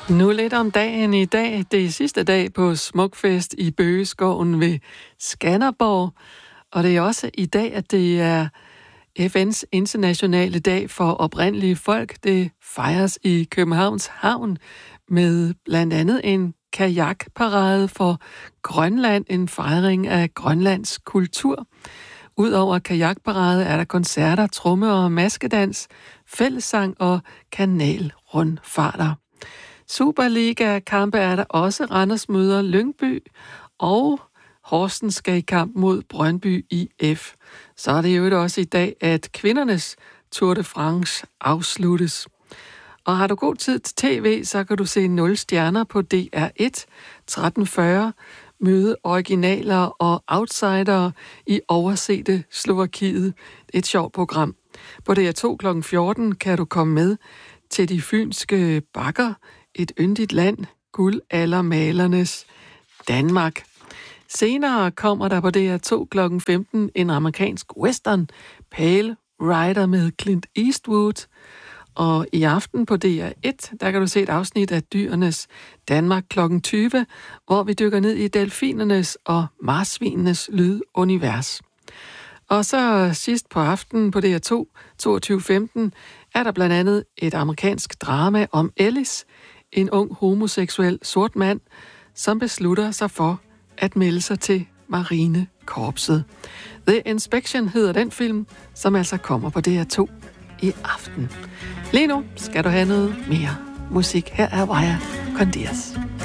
Nu lidt om dagen i dag. Det er sidste dag på Smukfest i Bøgeskoven ved Skanderborg. Og det er også i dag, at det er FN's internationale dag for oprindelige folk. Det fejres i Københavns Havn med blandt andet en kajakparade for Grønland, en fejring af Grønlands kultur. Udover kajakparade er der koncerter, tromme- og maskedans, fællessang og kanalrundfarter. Superliga-kampe er der også. Randers møder Lyngby, og Horsens skal i kamp mod Brøndby IF. Så er det jo også i dag, at kvindernes Tour de France afsluttes. Og har du god tid til tv, så kan du se 0 stjerner på DR1 13:40, møde originaler og outsidere i oversete Slovakiet. Det er et sjovt program. På DR2 kl. 14 kan du komme med til de fynske bakker, et yndigt land, guldaldermalernes Danmark. Senere kommer der på DR2 kl. 15 en amerikansk western, Pale Rider med Clint Eastwood. Og i aften på DR1, der kan du se et afsnit af Dyrenes Danmark kl. 20, hvor vi dykker ned i delfinernes og marsvinenes lydunivers. Og så sidst på aftenen på DR2, 22:15, er der blandt andet et amerikansk drama om Ellis, en ung homoseksuel sort mand, som beslutter sig for at melde sig til Marinekorpset. The Inspection hedder den film, som altså kommer på DR2 i aften. Lige nu skal du have noget mere musik. Her er Vaya con Dios.